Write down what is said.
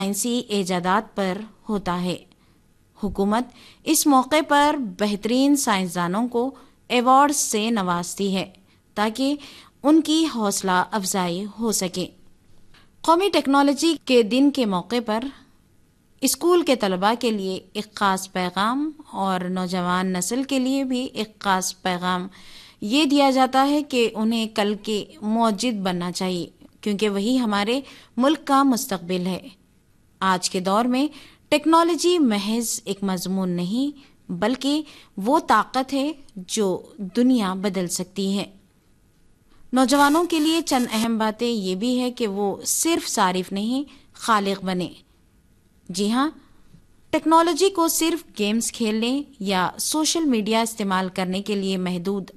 साइंसी ईजादात पर होता है। हुकूमत इस मौके पर बेहतरीन साइंसदानों को अवार्ड से नवाजती है ताकि उनकी हौसला अफजाई हो सके। कौमी टेक्नोलॉजी के दिन के मौके पर स्कूल के तलबा के लिए एक ख़ास पैगाम और नौजवान नस्ल के लिए भी एक ख़ास पैगाम ये दिया जाता है कि उन्हें कल के मौजिद बनना चाहिए, क्योंकि वही हमारे मुल्क का मुस्तकबिल है। आज के दौर में टेक्नोलॉजी महज एक मजमून नहीं बल्कि वो ताकत है जो दुनिया बदल सकती है। नौजवानों के लिए चंद अहम बातें ये भी है कि वो सिर्फ सारिफ नहीं, खालिक बने। जी हाँ, टेक्नोलॉजी को सिर्फ गेम्स खेलने या सोशल मीडिया इस्तेमाल करने के लिए महदूद